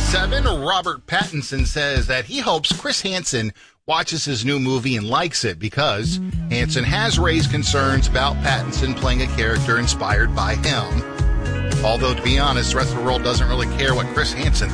7, Robert Pattinson says that he hopes Chris Hansen watches his new movie and likes it because Hansen has raised concerns about Pattinson playing a character inspired by him. Although, to be honest, the rest of the world doesn't really care what Chris Hansen